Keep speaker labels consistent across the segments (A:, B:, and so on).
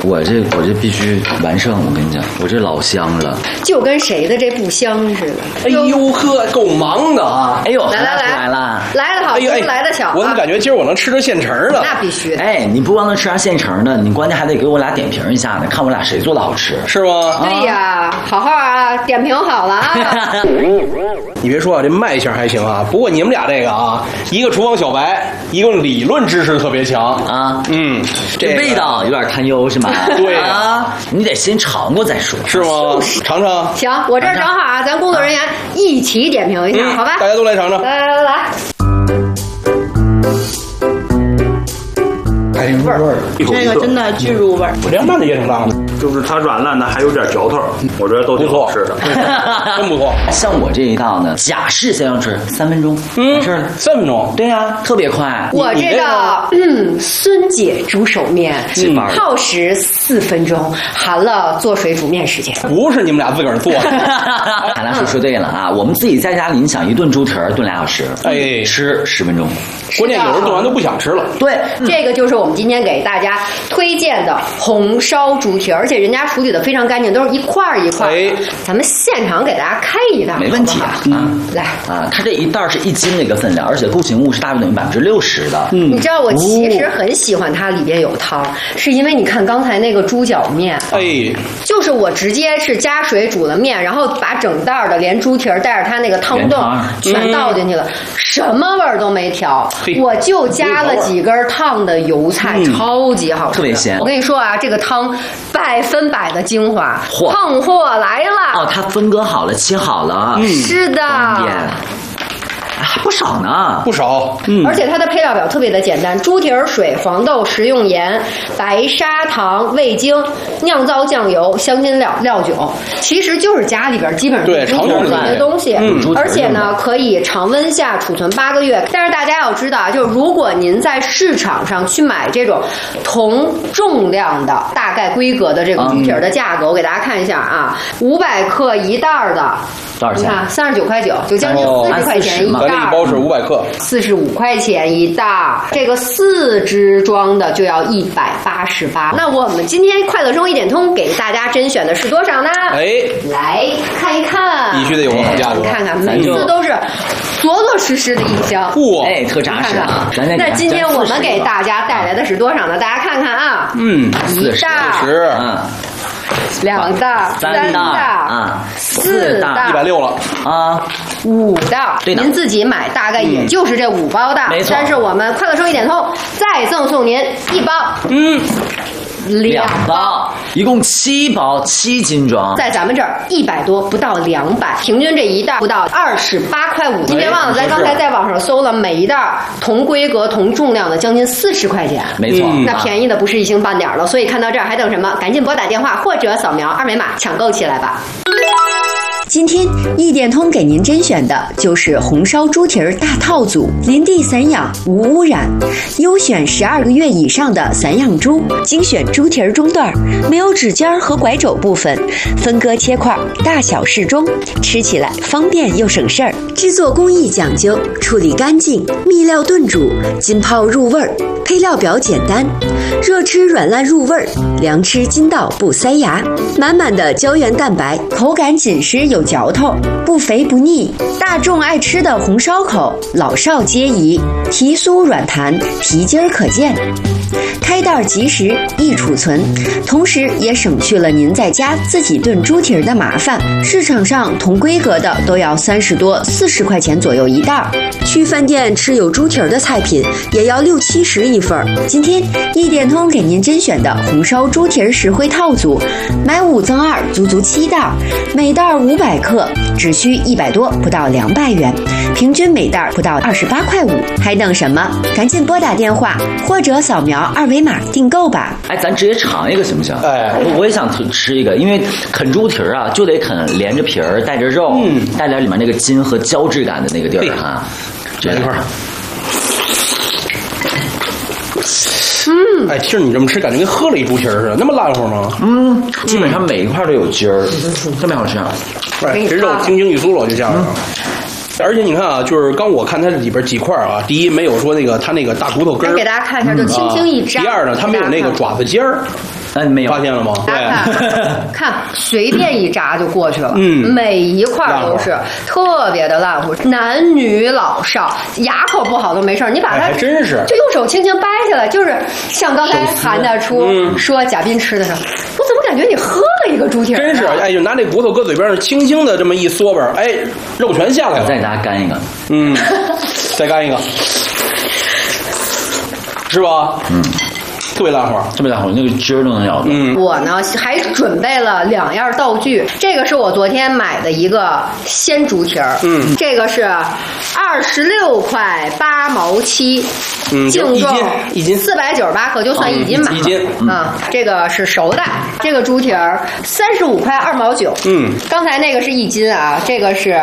A: 我这必须完胜，我跟你讲，我这老香了，
B: 就跟谁的这不香似的。
C: 哎呦呵，够忙的啊！
A: 哎呦，
B: 来
A: 了，
B: 来的好，来的巧。
C: 我怎么感觉今儿我能吃着现成的？
B: 那必须的。
A: 哎，你不光能吃上现成的，你关键还得给我俩点评一下呢，看我俩谁做的好吃，
C: 是吗？
B: 对呀，好好啊，点评好了啊。
C: 你别说啊，这卖相还行啊。不过你们俩这个啊，一个厨房小白，一个理论知识特别强
A: 啊。
C: 这
A: 味道有点堪忧是吗？
C: 对
A: 啊，你得先尝过再说，
C: 是吗？尝尝。
B: 行，我这儿正好啊，咱工作人员一起点评一下，好吧？
C: 大家都来尝尝。
B: 来。
A: 味儿，
D: 这个真的巨入味儿。
C: 凉拌的也挺大的，
E: 就是它软烂的还有点嚼头，我觉得都挺好吃的，
C: 真不错。
A: 像我这一道呢，假式先要吃3分钟，完事了。
C: 3分钟？
A: 对呀，特别快。
B: 我这个孙姐煮手面，耗时4分钟，含了做水煮面时间。
C: 不是你们俩自个儿做的。
A: 海兰说对了啊，我们自己在家里，你想一炖猪蹄儿炖2小时，
C: 哎，
A: 吃10分钟。
C: 关键有时候炖完都不想吃了。
A: 对，
B: 这个就是我们今天给大家推荐的红烧猪蹄，而且人家处理的非常干净，都是一块儿一块儿的。咱们现场给大家开一袋，
A: 没问题啊。
B: 来
A: 啊，它这一袋是1斤的一个分量，而且固形物是大约等于60%的。
B: 你知道我其实很喜欢它里边有汤，是因为你看刚才那个猪脚面，就是我直接是加水煮了面，然后把整袋的连猪蹄带着它那个汤冻全倒进去了，什么味儿都没调。我就加了几根烫的油菜，超级好吃，
A: 特别鲜。
B: 我跟你说啊，这个汤100%的精华，碰货来了。
A: 哦，它分割好了，切好了。
B: 是的。
A: 还不少呢，
C: 不少。
B: 而且它的配料表特别的简单：猪蹄儿水、黄豆、食用盐、白砂糖、味精、酿造酱油、香辛料、料酒，其实就是家里边基本上
C: 对常用
B: 的东西。而且呢，可以常温下储存8个月。但是大家要知道啊，就是如果您在市场上去买这种同重量的大概规格的这个猪蹄儿的价格，我给大家看一下啊，500克一袋的。
A: 多少钱？
B: 你看39.9块，就将近40块钱一袋。
C: 咱这一包是500克
B: ，45块钱一袋。这个4支装的就要188。那我们今天快乐生活一点通给大家甄选的是多少呢？来看一看，
C: 必须得有个好价格。
B: 看看，每次都是着着实实的一箱，
A: 哎，特扎实啊！
B: 那今天我们给大家带来的是多少呢？大家看看啊，一袋，2袋，3袋，4袋
C: ，160了
B: 啊，5袋，您自己买大概也就是这5包的，
A: 没错。
B: 但是我们快乐生活一点通再赠送您1包，2包，
A: 一共7包，7斤装，
B: 在咱们这儿100多，不到200，平均这一袋不到28块5。您别忘了，咱刚才在网上搜了，每一袋同规格、同重量的将近40块钱，
A: 没错，
B: 那便宜的不是一星半点了。所以看到这儿还等什么？赶紧拨打电话或者扫描2维码抢购起来吧。
F: 今天一点通给您甄选的就是红烧猪蹄儿大套组，林地散养无污染，优选12个月以上的散养猪，精选猪蹄儿中段，没有指尖和拐肘部分，分割切块，大小适中，吃起来方便又省事儿。制作工艺讲究，处理干净，秘料炖煮，浸泡入味儿。配料表简单，热吃软烂入味儿，凉吃筋道不塞牙，满满的胶原蛋白，口感紧实有嚼头，不肥不腻，大众爱吃的红烧口，老少皆宜，皮酥软弹，皮筋儿可见。开袋即食，易储存，同时也省去了您在家自己炖猪蹄儿的麻烦。市场上同规格的都要30多、40块钱左右一袋，去饭店吃有猪蹄儿的菜品也要60、70一份。今天一点通给您甄选的红烧猪蹄儿实惠套组，买5赠2，足足7袋，每袋500克，只需100多，不到200元，平均每袋不到28块5，还等什么？赶紧拨打电话或者扫描2维码订购吧。
A: 哎，咱直接尝一个行不行？哎，我也想吃一个，因为啃猪蹄儿啊，就得啃连着皮儿，带着肉，带点里面那个筋和胶质感的那个地儿哈。
C: 来一块儿。哎，其实你这么吃，感觉跟喝了一猪蹄儿似的，那么烂乎吗？
A: 基本上每一块都有筋儿，特别好吃。
C: 哎，这肉轻轻一酥了就下来了。 而且你看啊，就是刚我看它里边几块啊，第一没有说那个它那个大骨头根儿，
B: 给大家看一下，就轻轻一扎。
C: 第二呢，它没有那个爪子尖儿。
A: 没有
C: 发现了吗？
B: 对，看随便一扎就过去了，每一块都是特别的烂乎，男女老少，牙口不好都没事，你把它
C: 还真是
B: 就用手轻轻掰下来，就是像刚才韩大厨说贾斌吃的时候，我怎么感觉你喝了一个猪蹄儿？
C: 真是，哎，就拿这骨头搁嘴边上，轻轻的这么一嗦吧，哎，肉全下来了。
A: 再给大家干一个，
C: 再干一个，是吧？特别烂花，
A: 特别烂花，那个汁儿都能咬到。
B: 我呢还准备了2样道具，这个是我昨天买的一个鲜猪蹄儿，这个是26块8毛7，净重
C: 一斤
B: 498克，就算1斤吧。
C: 1斤
B: 这个是熟的，这个猪蹄儿35块2毛9。刚才那个是1斤啊，这个是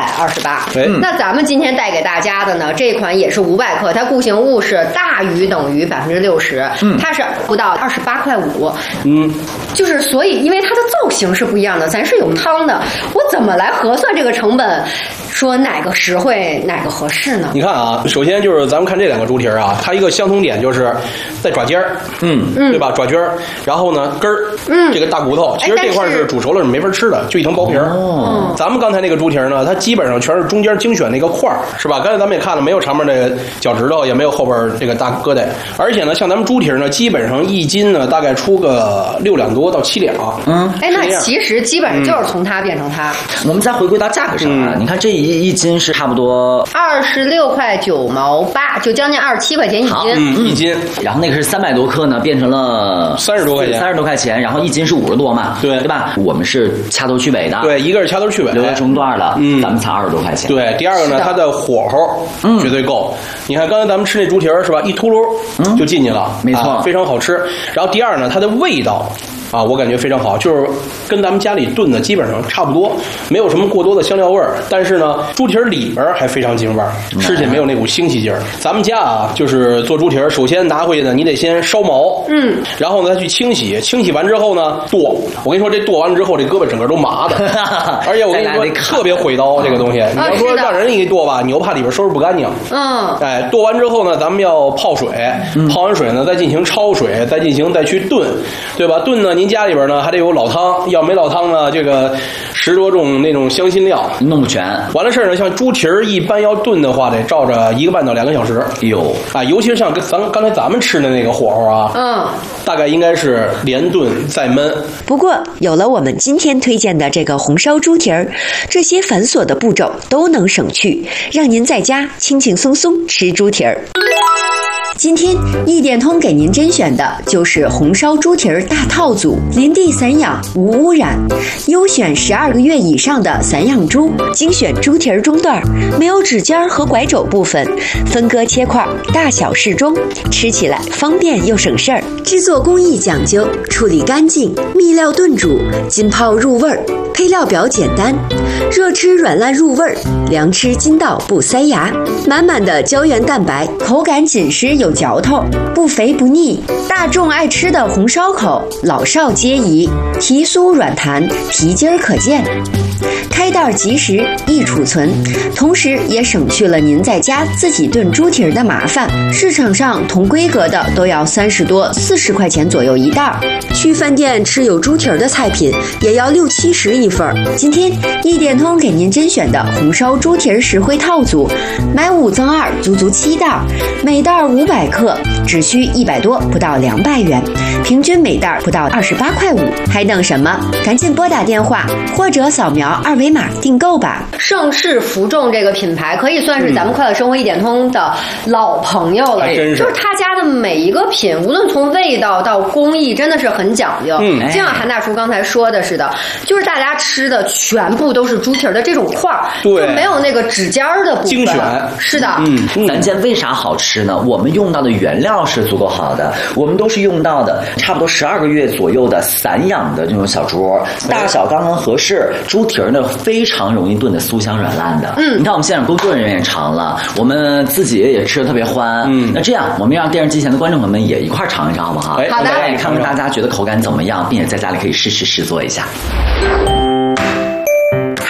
B: 328。那咱们今天带给大家的呢，这款也是500克，它固形物是大于等于60%。它是不到28块5，就是所以因为它的造型是不一样的，咱是有汤的，我怎么来核算这个成本？说哪个实惠，哪个合适呢？
C: 你看啊，首先就是咱们看这2个猪蹄儿啊，它一个相同点就是在爪尖儿，对吧？爪尖儿，然后呢根儿，这个大骨头，其实这块是煮熟了是没法吃的，就一层薄皮儿。咱们刚才那个猪蹄儿呢，它基本上全是中间精选那个块儿，是吧？刚才咱们也看了，没有长面这个脚趾头，也没有后边这个大疙瘩，而且呢，像咱们猪蹄儿呢，基本上1斤呢大概出个6两多到7两。
B: 那其实基本上就是从它变成它。
A: 我们再回归到价格上啊，你看这一斤是差不多
B: 26块9毛8，就将近27块钱1斤。
C: 1斤。
A: 然后那个是300多克呢，变成了
C: 30多块钱
A: ，30多块钱，然后1斤是50多嘛，对吧？我们是掐头去尾的，
C: 对，一个是掐头去尾，
A: 留在中段了，咱们才20多块钱。
C: 对，第二个呢，它的火候绝对够。你看刚才咱们吃那猪蹄儿是吧，一秃噜就进去了，
A: 没错，
C: 非常好吃。然后第二呢，它的味道。我感觉非常好，就是跟咱们家里炖的基本上差不多，没有什么过多的香料味儿。但是呢，猪蹄儿里边还非常京味儿，吃起来没有那股腥气劲儿。咱们家啊，就是做猪蹄儿，首先拿回去呢，你得先烧毛，然后呢再去清洗，清洗完之后呢剁。我跟你说，这剁完了之后，这胳膊整个都麻的，而且我跟你说特别毁刀这个东西。你要说让人给你剁吧，你又怕里边收拾不干净。剁完之后呢，咱们要泡水，泡完水呢再进行焯水，再去炖，对吧？炖呢，您家里边呢还得有老汤，要没老汤呢，这个10多种那种香辛料
A: 弄不全。
C: 完了事儿呢，像猪蹄儿一般要炖的话，得照着1个半到2个小时。尤其是像刚才咱们吃的那个火候啊，大概应该是连炖再焖。
F: 不过有了我们今天推荐的这个红烧猪蹄儿，这些繁琐的步骤都能省去，让您在家轻轻松松吃猪蹄儿。今天一点通给您甄选的就是红烧猪蹄儿大套组，林地散养无污染，优选12个月以上的散养猪，精选猪蹄儿中段，没有指尖和拐肘部分，分割切块，大小适中，吃起来方便又省事儿。制作工艺讲究，处理干净，秘料炖煮，浸泡入味儿，配料表简单，热吃软烂入味儿，凉吃筋道不塞牙，满满的胶原蛋白，口感紧实有嚼头，不肥不腻，大众爱吃的红烧口，老少皆宜，皮酥软弹，皮筋儿可见。开袋即食，易储存，同时也省去了您在家自己炖猪蹄儿的麻烦。市场上同规格的都要30多、40块钱左右一袋，去饭店吃有猪蹄儿的菜品也要60、70一份。今天一点通给您甄选的红烧猪蹄儿实惠套组，买5赠2，足足7袋，每袋500克，只需100多不到200元，平均每袋不到28块5，还等什么？赶紧拨打电话或者扫描2维码订购吧。
B: 盛世福众这个品牌可以算是咱们快乐生活1点通的老朋友了，就是他家的每一个品，无论从味道到工艺，真的是很讲究。就像韩大叔刚才说的似的，就是大家吃的全部都是猪蹄儿的这种块儿，就没有那个指尖儿的部分。
C: 精选
B: 是的。
A: 咱家为啥好吃呢？我们用到的原料是足够好的，我们都是用到的差不多12个月左右的散养的这种小猪，大小刚刚合适。猪蹄儿呢非常容易炖的酥香软烂的。你看我们现场工作人员也尝了，我们自己也吃的特别欢。那这样我们让电视机前的观众朋友们也一块尝一尝好不好？
B: 好的，
A: 看看大家觉得口感怎么样，并且在家里可以试做一下。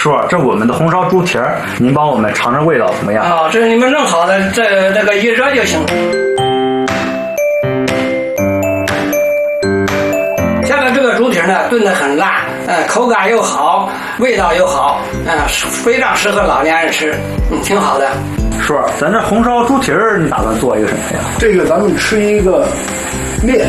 E: 叔，这我们的红烧猪蹄儿，您帮我们尝尝味道怎么样？
G: 啊，这是你们弄好的，这个一热就行了。下面这个猪蹄呢，炖得很辣，口感又好，味道又好，非常适合老年人吃，挺好的。
E: 叔，咱这红烧猪蹄儿，你打算做一个什么呀？
H: 这个咱们吃一个面。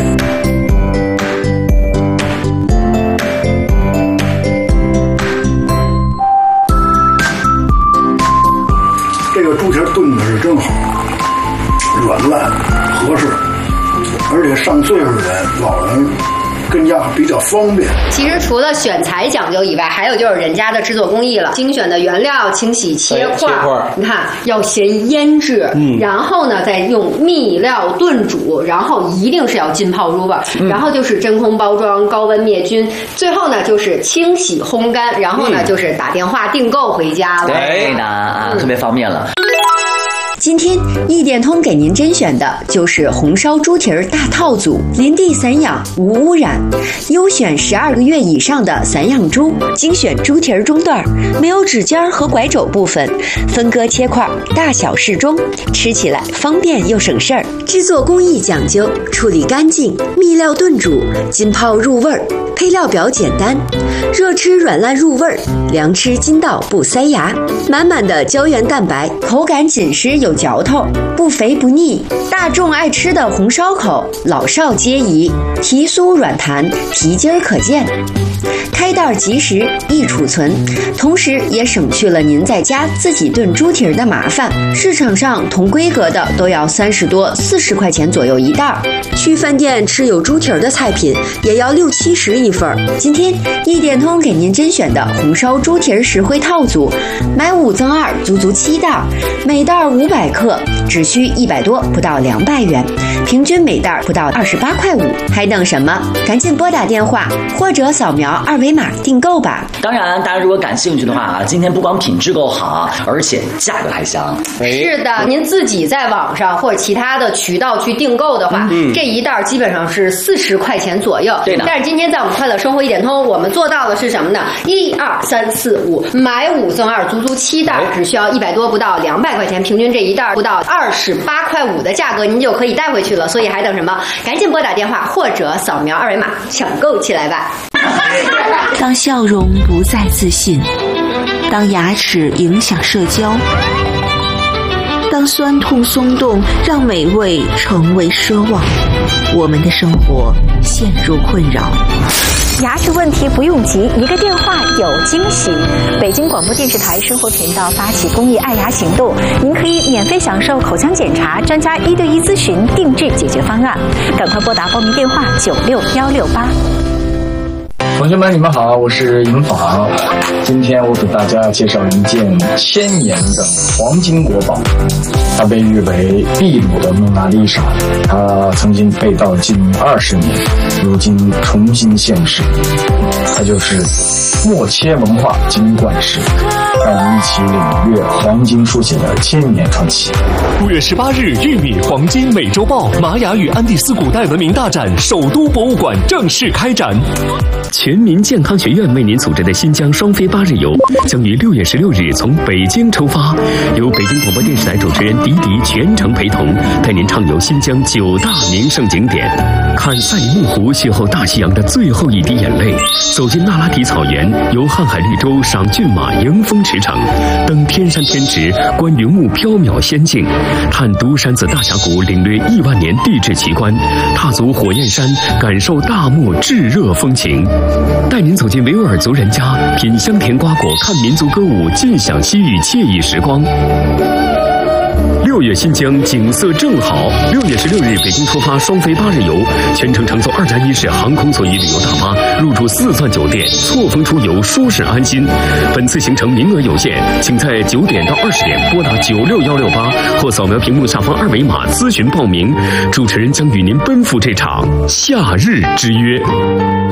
H: 这个猪蹄炖的是真好，软烂合适，而且上岁数的人、老人跟家比较方便。
B: 其实除了选材讲究以外，还有就是人家的制作工艺了，精选的原料，清洗切块，你看要先腌制，然后呢再用秘料炖煮，然后一定是要浸泡入味，然后就是真空包装、高温灭菌，最后呢就是清洗烘干，然后呢就是打电话订购回家了。
A: 对的啊，特别方便了。
F: 今天一点通给您甄选的就是红烧猪蹄儿大套组，林地散养无污染，优选12个月以上的散养猪，精选猪蹄儿中段，没有指尖和拐肘部分，分割切块，大小适中，吃起来方便又省事儿。制作工艺讲究，处理干净，秘料炖煮，浸泡入味儿，配料表简单，热吃软烂入味儿，凉吃筋道不塞牙，满满的胶原蛋白，口感紧实有嚼头，不肥不腻，大众爱吃的红烧口，老少皆宜，皮酥软弹，皮筋儿可见，开袋即食，易储存，同时也省去了您在家自己炖猪蹄儿的麻烦。市场上同规格的都要30多、40块钱左右一袋，去饭店吃有猪蹄儿的菜品也要60、70一份。今天一点通给您甄选的红烧猪蹄儿实惠套组，买5赠2，足足7袋，每袋500克，只需100多不到200元，平均每袋不到28块5，还等什么？赶紧拨打电话或者扫描2维码订购吧。
A: 当然，大家如果感兴趣的话啊，今天不光品质够好，而且价格还香。
B: 是的，您自己在网上或者其他的渠道去订购的话，这一袋基本上是40块钱左右。
A: 对的。
B: 但是今天在我们快乐生活一点通，我们做到的是什么呢？1、2、3、4、5，买5赠2，足足7袋，只需要100多不到200块钱，平均这一袋不到28块5的价格，您就可以带回去了。所以还等什么？赶紧拨打电话或者扫描2维码抢购起来吧。
I: 当笑容不再自信，当牙齿影响社交，当酸痛松动让美味成为奢望，我们的生活陷入困扰。
J: 牙齿问题不用急，一个电话有惊喜。北京广播电视台生活频道发起公益爱牙行动，您可以免费享受口腔检查、专家1对1咨询、定制解决方案。赶快拨打报名电话96168。
K: 同学们，你们好，我是尹昉。今天我给大家介绍一件1000年的黄金国宝，它被誉为秘鲁的蒙娜丽莎，它曾经被盗近20年，如今重新现世。它就是默切文化金冠石，让我们一起领略黄金书写的1000年传奇。
L: 5月18日，玉米黄金美洲豹玛雅与安第斯古代文明大展首都博物馆正式开展。全民健康学院为您组织的新疆双飞8日游将于6月16日从北京出发，由北京广播电视台主持人迪迪全程陪同，带您畅游新疆9大名胜景点，看赛里木湖邂逅大西洋的最后一滴眼泪，走进那拉提草原，游瀚海绿洲赏骏马迎风驰骋，登天山天池观云雾缥缈仙境，探独山子大峡谷领略1万年地质奇观，踏足火焰山感受大漠炙热风情，带您走进维吾尔族人家，品香甜瓜果，看民族歌舞，尽享西域惬意时光。6月新疆景色正好，6月16日北京出发双飞8日游，全程乘坐2+1式航空座椅旅游大巴，入住4钻酒店，错峰出游，舒适安心。本次行程名额有限，请在9点到20点拨打96168或扫描屏幕下方2维码咨询报名。主持人将与您奔赴这场夏日之约。